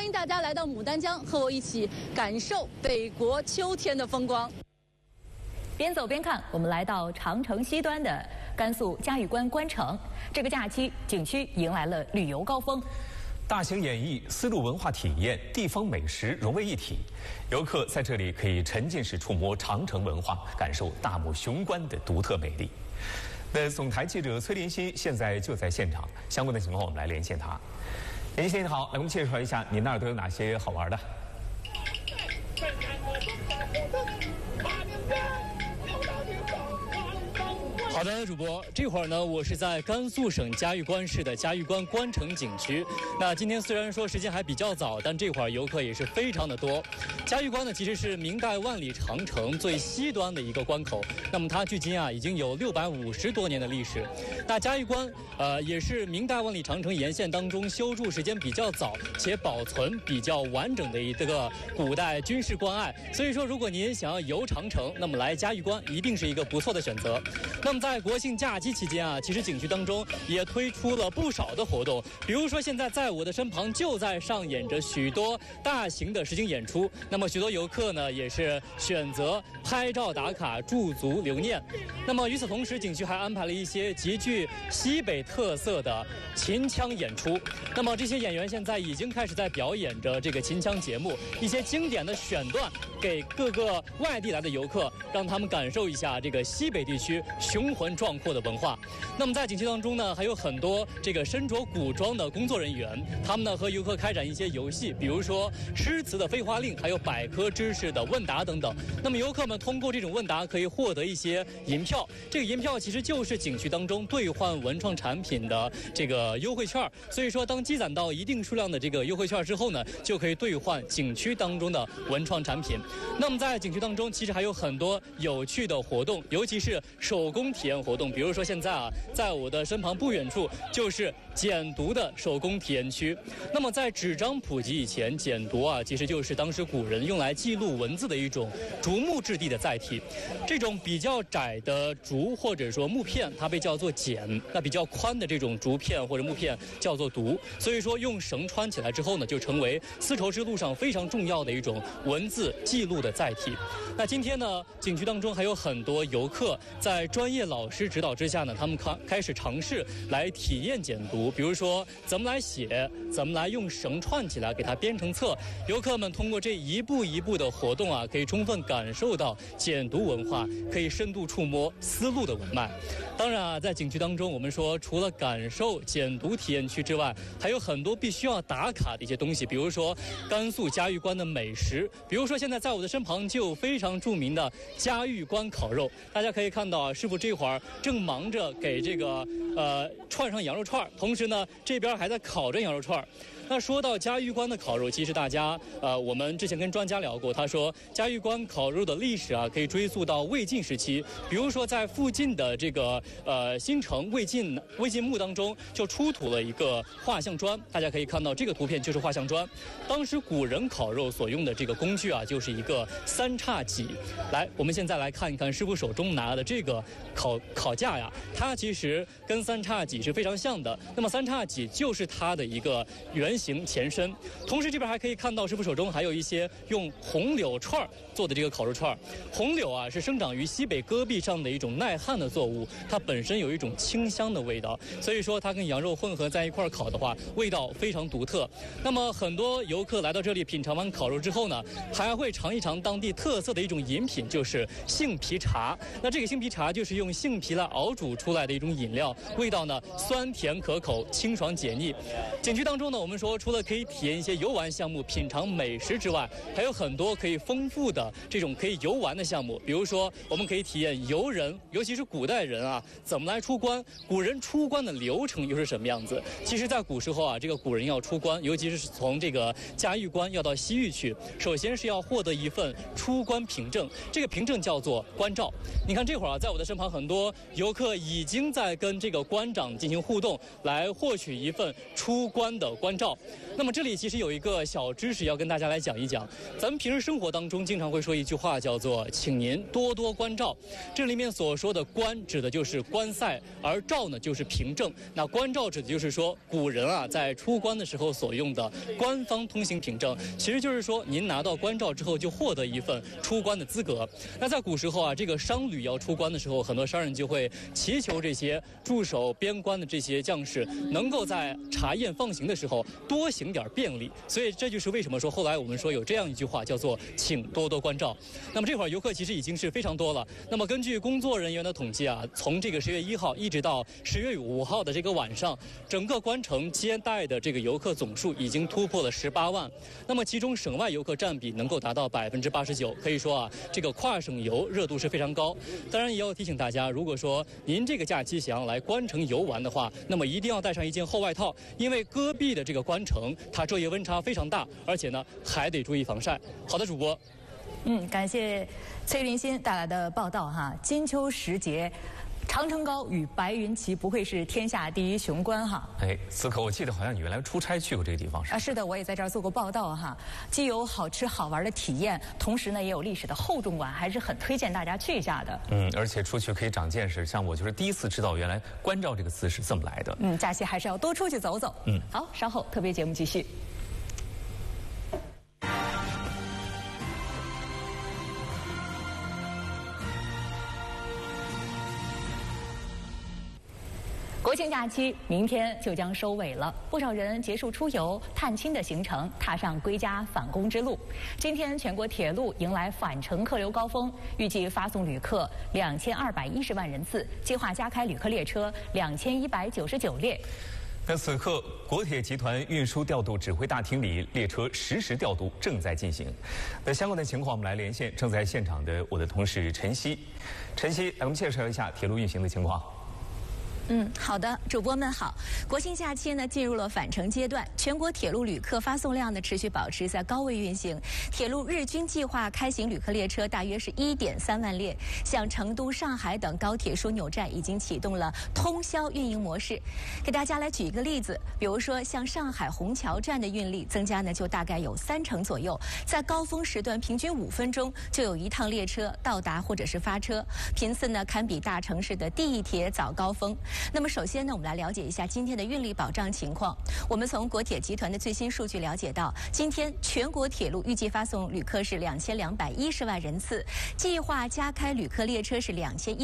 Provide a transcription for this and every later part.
欢迎大家来到牡丹江，和我一起感受北国秋天的风光。 边走边看，我们来到长城西端的甘肃嘉峪关关城。这个假期，景区迎来了旅游高峰。 大型演艺、丝路文化体验、地方美食融为一体，游客在这里可以沉浸式触摸长城文化，感受大漠雄关的独特美丽。那总台记者崔林熙现在就在现场，相关的情况我们来连线他。林熙你好，来我们介绍一下你那儿都有哪些好玩的？ 好的，主播，这会儿呢，我是在甘肃省嘉峪关市的嘉峪关关城景区。那今天虽然说时间还比较早，但这会儿游客也是非常的多。嘉峪关呢，其实是明代万里长城最西端的一个关口。那么它距今啊，已经有650多年的历史。那嘉峪关，也是明代万里长城沿线当中修筑时间比较早且保存比较完整的一个古代军事关隘。所以说，如果您想要游长城，那么来嘉峪关一定是一个不错的选择。那么在国庆假期期间啊，其实景区当中也推出了不少的活动，比如说现在在我的身旁就在上演着许多大型的实景演出。那么许多游客呢也是选择拍照打卡、驻足留念。那么与此同时，景区还安排了一些极具西北特色的秦腔演出。那么这些演员现在已经开始在表演着这个秦腔节目，一些经典的选段给各个外地来的游客，让他们感受一下这个西北地区雄浑壮阔的文化。那么在景区当中呢，还有很多这个身着古装的工作人员，他们呢和游客开展一些游戏，比如说诗词的飞花令，还有百科知识的问答等等。那么游客们通过这种问答可以获得一些银票，这个银票其实就是景区当中兑换文创产品的这个优惠券。所以说，当积攒到一定数量的这个优惠券之后呢，就可以兑换景区当中的文创产品。那么在景区当中，其实还有很多有趣的活动，尤其是手工体验活动。比如说现在啊，在我的身旁不远处就是简牍的手工体验区。那么在纸张普及以前，简牍啊其实就是当时古人用来记录文字的一种竹木质地的载体。这种比较窄的竹或者说木片，它被叫做简；那比较宽的这种竹片或者木片叫做牍。所以说用绳穿起来之后呢，就成为丝绸之路上非常重要的一种文字记录的载体。那今天呢，景区当中还有很多游客在专业老师指导之下呢，他们开始尝试来体验简牍，比如说怎么来写，怎么来用绳串起来给它编成册。游客们通过这一步一步的活动啊，可以充分感受到简牍文化，可以深度触摸丝路的文脉。当然啊，在景区当中，我们说除了感受简牍体验区之外，还有很多必须要打卡的一些东西，比如说甘肃嘉峪关的美食，比如说现在在我的身旁就有非常著名的嘉峪关烤肉。大家可以看到啊，师傅这会儿正忙着给这个串上羊肉串，同时呢这边还在烤着羊肉串。那说到嘉峪关的烤肉，其实大家我们之前跟专家聊过，他说嘉峪关烤肉的历史啊，可以追溯到魏晋时期。比如说在附近的这个新城魏晋墓当中，就出土了一个画像砖。大家可以看到这个图片就是画像砖。当时古人烤肉所用的这个工具啊，就是一个三叉戟。来，我们现在来看一看师傅手中拿的这个烤架呀，它其实跟三叉戟是非常像的。那么三叉戟就是它的一个原型前身。同时这边还可以看到师傅手中还有一些用红柳串做的这个烤肉串。红柳啊是生长于西北戈壁上的一种耐旱的作物，它本身有一种清香的味道，所以说它跟羊肉混合在一块烤的话，味道非常独特。那么很多游客来到这里品尝完烤肉之后呢，还会尝一尝当地特色的一种饮品，就是杏皮茶。那这个杏皮茶就是用杏皮来熬煮出来的一种饮料，味道呢酸甜可口，清爽解腻。景区当中呢，我们说除了可以体验一些游玩项目、品尝美食之外，还有很多可以丰富的这种可以游玩的项目。比如说我们可以体验游人，尤其是古代人啊怎么来出关，古人出关的流程又是什么样子。其实在古时候啊，这个古人要出关，尤其是从这个嘉峪关要到西域去，首先是要获得一份出关凭证，这个凭证叫做关照。你看这会儿啊，在我的身旁很多游客已经在跟这个关长进行互动，来获取一份出关的关照。 照。那么这里其实有一个小知识要跟大家来讲一讲。咱们平时生活当中经常会说一句话，叫做“请您多多关照”。这里面所说的“关”指的就是关塞，而“照”呢就是凭证。那关照指的就是说古人啊在出关的时候所用的官方通行凭证，其实就是说您拿到关照之后就获得一份出关的资格。那在古时候啊，这个商旅要出关的时候，很多商人就会祈求这些驻守边关的这些将士能够在查验放行的时候多行点便利。所以这就是为什么说后来我们说有这样一句话叫做“请多多关照”。那么这会儿游客其实已经是非常多了。那么根据工作人员的统计啊，从这个10月1号一直到10月5号的这个晚上，整个关城接待的这个游客总数已经突破了18万。那么其中省外游客占比能够达到89%，可以说啊，这个跨省游热度是非常高。当然也要提醒大家，如果说您这个假期想要来关城游玩的话，那么一定要带上一件厚外套，因为戈壁的这个关城它昼夜温差非常大，而且呢还得注意防晒。好的，主播。 感谢崔林鑫带来的报道哈。金秋时节，长城高与白云齐不愧是天下第一雄关哈。 哎，此刻我记得好像你原来出差去过这个地方是吧？ 是的，我也在这儿做过报道哈。既有好吃好玩的体验，同时呢也有历史的厚重感，还是很推荐大家去一下的。 而且出去可以长见识，像我就是第一次知道原来关照这个词是这么来的。 假期还是要多出去走走。好，稍后特别节目继续。国庆假期明天就将收尾了，不少人结束出游探亲的行程，踏上归家返工之路。今天全国铁路迎来返程客流高峰，预计发送旅客2210万人次，计划加开旅客列车2199列。 那此刻，国铁集团运输调度指挥大厅里列车实时调度正在进行。那相关的情况，我们来连线正在现场的我的同事陈曦。陈曦，来我们介绍一下铁路运行的情况。 好的，主播们好。国庆假期呢进入了返程阶段，全国铁路旅客发送量呢持续保持在高位运行。铁路日均计划开行旅客列车大约是1.3万列，像成都、上海等高铁枢纽站已经启动了通宵运营模式。给大家来举一个例子，比如说像上海虹桥站的运力增加呢就大概有30%左右，在高峰时段平均5分钟就有一趟列车到达或者是发车，频次呢堪比大城市的地铁早高峰。那么首先呢，我们来了解一下今天的运力保障情况。我们从国铁集团的最新数据了解到，今天全国铁路预计发送旅客是2210万人次，计划加开旅客列车是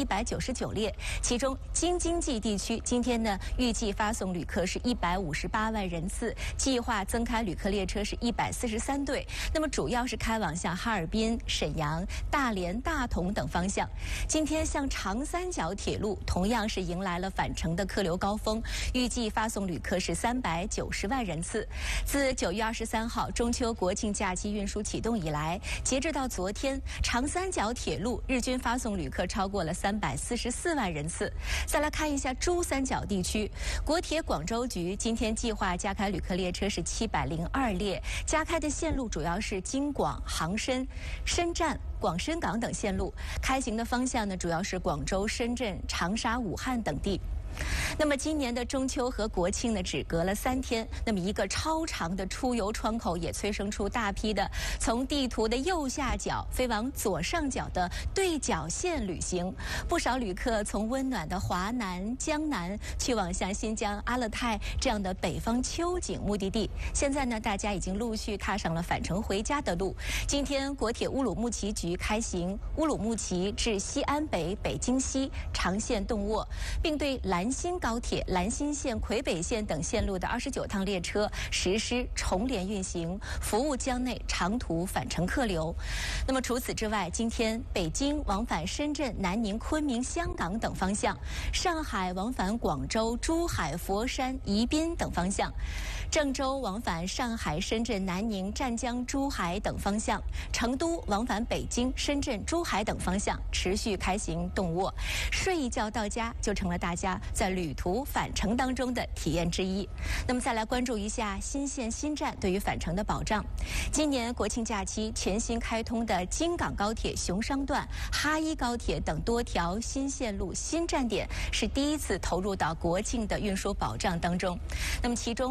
2199列，其中京津冀地区今天呢预计发送旅客是158万人次，计划增开旅客列车是143对，那么主要是开往像哈尔滨、沈阳、大连、大同等方向。今天像长三角铁路同样是迎来了返程的客流高峰，预计发送旅客是390万人次。自9月23号中秋国庆假期运输启动以来，截至到昨天，长三角铁路日均发送旅客超过了344万人次。再来看一下珠三角地区，国铁广州局今天计划加开旅客列车是702列，加开的线路主要是京广、杭深、深站、广深港等线路，开行的方向呢主要是广州、深圳、长沙、武汉等地。那么今年的中秋和国庆呢只隔了3天，那么一个超长的出游窗口也催生出大批的从地图的右下角飞往左上角的对角线旅行。不少旅客从温暖的华南、江南去往像新疆阿勒泰这样的北方秋景目的地。现在呢，大家已经陆续踏上了返程回家的路。今天国铁乌鲁木齐局开行乌鲁木齐至西安北、北京西长线动卧，并对兰新高铁、兰新线、魁北线等线路的29趟列车实施重联运行，服务江内长途返程客流。那么除此之外，今天北京往返深圳、南宁、昆明、香港等方向，上海往返广州、珠海、佛山、宜宾等方向，郑州往返上海、深圳、南宁、湛江、珠海等方向，成都往返北京、深圳、珠海等方向持续开行动卧。睡一觉到家就成了大家在旅途返程当中的体验之一。那么再来关注一下新线新站对于返程的保障。今年国庆假期全新开通的京港高铁雄商段、哈一高铁等多条新线路新站点是第一次投入到国庆的运输保障当中。那么其中刚刚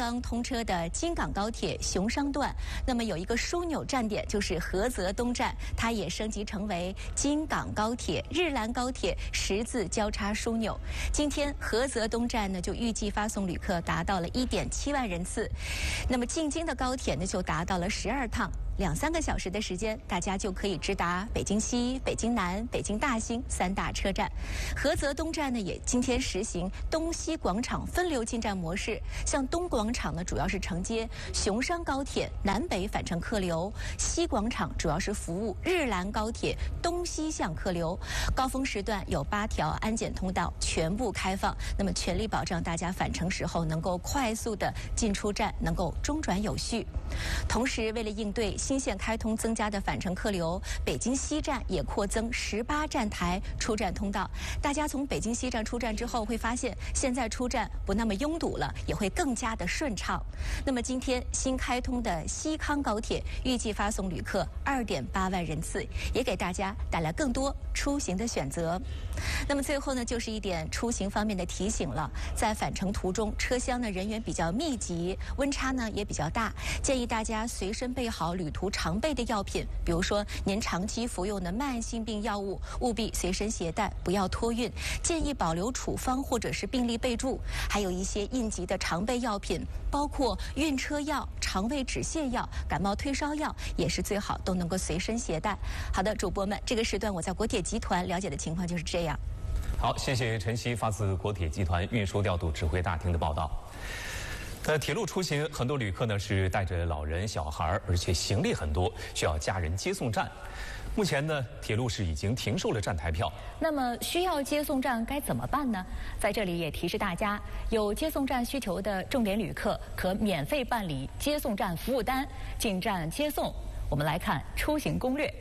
刚通车的京港高铁熊商段，那么有一个枢纽站点就是菏泽东站，它也升级成为京港高铁、日兰高铁十字交叉枢纽。今天菏泽东站呢就预计发送旅客达到了1.7万人次，那么进京的高铁呢就达到了12趟。2-3个小时的时间，大家就可以直达北京西、北京南、北京大兴3大车站。菏泽东站呢，也今天实行东西广场分流进站模式。像东广场呢，主要是承接熊商高铁南北返程客流；西广场主要是服务日兰高铁东西向客流。高峰时段有8条安检通道全部开放，那么全力保障大家返程时候能够快速的进出站，能够中转有序。同时，为了应对新线开通增加的返程客流，北京西站也扩增18站台出站通道。大家从北京西站出站之后，会发现现在出站不那么拥堵了，也会更加的顺畅。那么今天新开通的西康高铁预计发送旅客2.8万人次，也给大家带来更多出行的选择。那么最后呢，就是一点出行方面的提醒了。在返程途中，车厢呢人员比较密集，温差呢也比较大，建议大家随身备好旅途常备的药品，比如说您长期服用的慢性病药物，务必随身携带，不要托运。建议保留处方或者是病历备注，还有一些应急的常备药品，包括晕车药、肠胃止泻药、感冒退烧药，也是最好都能够随身携带。好的，主播们，这个时段我在国铁集团了解的情况就是这样。 好，谢谢晨曦发自国铁集团运输调度指挥大厅的报道。铁路出行，很多旅客呢是带着老人、小孩，而且行李很多，需要家人接送站。目前呢，铁路是已经停售了站台票。 那么需要接送站该怎么办呢？在这里也提示大家，有接送站需求的重点旅客可免费办理接送站服务单，进站接送。我们来看出行攻略。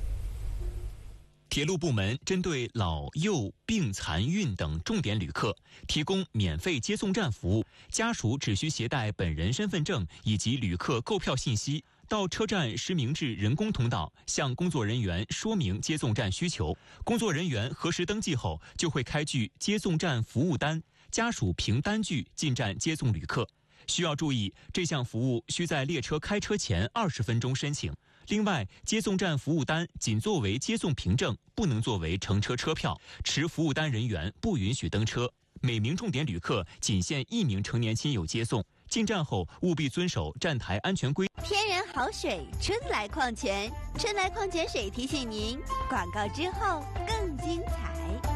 铁路部门针对老幼病残孕等重点旅客提供免费接送站服务，家属只需携带本人身份证以及旅客购票信息，到车站实名制人工通道向工作人员说明接送站需求，工作人员核实登记后就会开具接送站服务单，家属凭单据进站接送旅客。需要注意，这项服务需在列车开车前20分钟申请。另外，接送站服务单仅作为接送凭证，不能作为乘车车票，持服务单人员不允许登车。每名重点旅客仅限1名成年亲友接送。进站后务必遵守站台安全规。 天然好水，春来矿泉，春来矿泉水提醒您，广告之后更精彩。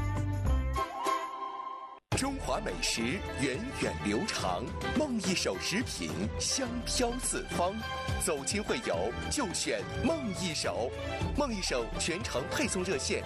中华美食源远流长，梦一手食品香飘四方。走亲会友就选梦一手，梦一手全程配送热线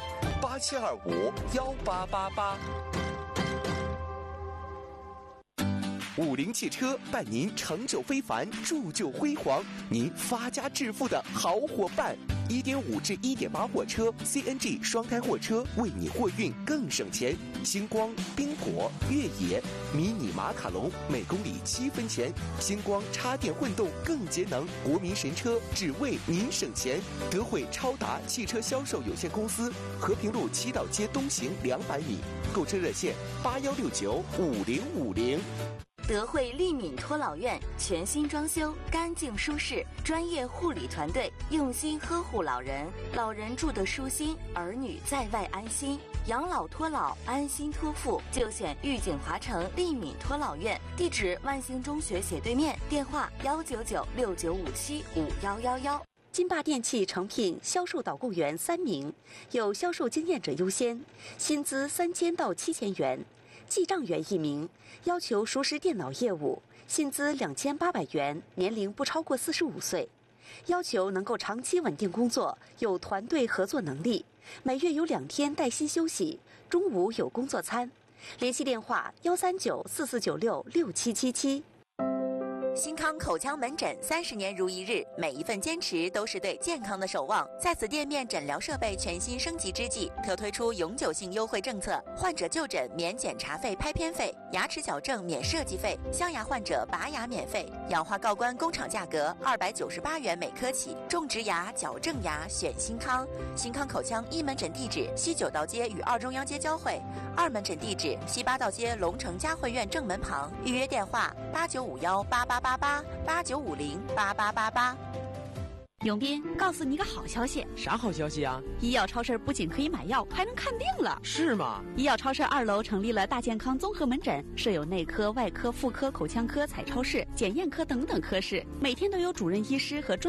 87251888。50汽车伴您成就非凡，铸就辉煌，您发家致富的好伙伴。1.5至1.8货车 CNG 双胎货车，为你货运更省钱。星光、冰果、越野、迷你马卡龙，每公里7分钱。星光插电混动更节能，国民神车，只为您省钱。德惠超达汽车销售有限公司，和平路七道街东行200米。购车热线81695050。 德惠利敏托老院全新装修，干净舒适，专业护理团队用心呵护老人，老人住得舒心，儿女在外安心。养老托老，安心托付，就选玉景华城利敏托老院，地址万兴中学斜对面，电话19969575111。 金霸电器诚聘销售导购员3名，有销售经验者优先，薪资3000到7000元。记账员1名，要求熟识电脑业务，薪资2800元，年龄不超过45岁，要求能够长期稳定工作，有团队合作能力，每月有2天带薪休息，中午有工作餐。联系电话13944966777。 新康口腔门诊30年如一日，每一份坚持都是对健康的守望。在此店面诊疗设备全新升级之际，特推出永久性优惠政策：患者就诊免检查费、拍片费；牙齿矫正免设计费；镶牙患者拔牙免费；氧化锆关工厂价格298元每颗起。种植牙、矫正牙选新康。新康口腔1门诊地址西9道街与2中央街交汇，2门诊地址西8道街龙城嘉汇苑正门旁。预约电话89518888。 888899508888。 永斌，告诉你个好消息。 啥好消息啊？ 医药超市不仅可以买药，还能看病了。 是吗？ 医药超市2楼成立了大健康综合门诊，设有内科、外科、妇科、口腔科、彩超室、检验科等等科室，每天都有主任医师和专